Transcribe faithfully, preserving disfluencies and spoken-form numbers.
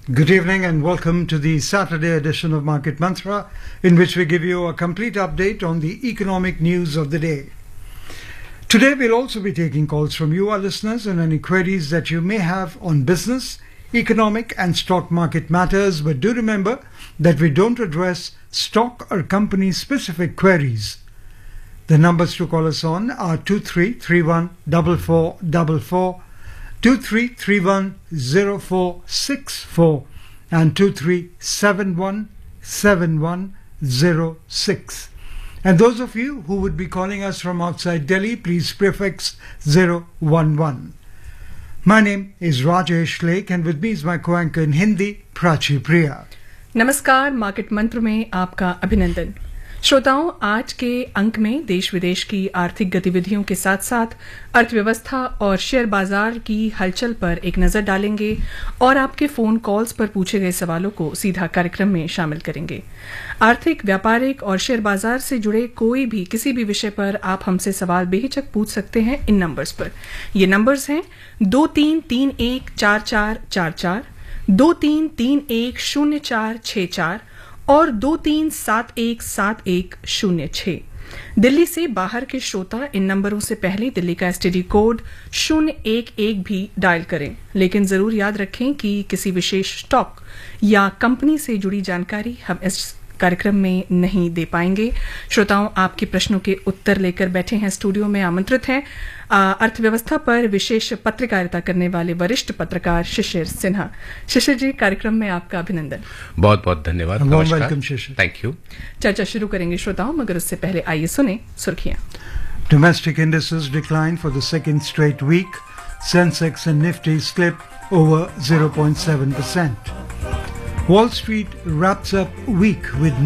Good evening and welcome to the Saturday edition of Market Mantra, in which we give you a complete update on the economic news of the day. Today we'll also be taking calls from you, our listeners, and any queries that you may have on business, economic and stock market matters, but do remember that we don't address stock or company specific queries. The numbers to call us on are two three three one four four four four, two three three one zero four six four and two three seven one seven one zero six. And those of you who would be calling us from outside Delhi, please prefix zero one one. My name is Rajesh Lake and with me is my co-anchor in Hindi, Prachi Priya. नमस्कार, market मंत्र में आपका अभिनंदन। श्रोताओं, आज के अंक में देश विदेश की आर्थिक गतिविधियों के साथ साथ अर्थव्यवस्था और शेयर बाजार की हलचल पर एक नजर डालेंगे और आपके फोन कॉल्स पर पूछे गए सवालों को सीधा कार्यक्रम में शामिल करेंगे। आर्थिक, व्यापारिक और शेयर बाजार से जुड़े कोई भी किसी भी विषय पर आप हमसे सवाल बेहिचक पूछ सकते हैं इन नंबर्स पर। ये नंबर्स हैं दो तीन तीन एक चार चार चार चार, दो तीन तीन एक शून्य चार छह चार और दो तीन सात एक सात एक शून्य छह। दिल्ली से बाहर के श्रोता इन नंबरों से पहले दिल्ली का एसटीडी कोड शून्य एक एक भी डायल करें, लेकिन जरूर याद रखें कि किसी विशेष स्टॉक या कंपनी से जुड़ी जानकारी हम इस कार्यक्रम में नहीं दे पाएंगे। श्रोताओं, आपके प्रश्नों के उत्तर लेकर बैठे हैं स्टूडियो में आमंत्रित हैं अर्थव्यवस्था पर विशेष पत्रकारिता करने वाले वरिष्ठ पत्रकार शिशिर सिन्हा। शिशिर जी, कार्यक्रम में आपका अभिनंदन। बहुत बहुत धन्यवाद। Welcome Shishir. Thank you. चर्चा शुरू करेंगे श्रोताओं, मगर उससे पहले आइए सुने सुर्खियां। Domestic indices declined for the second straight week. Sensex and Nifty slipped over zero point seven percent. Wall Street wraps up week with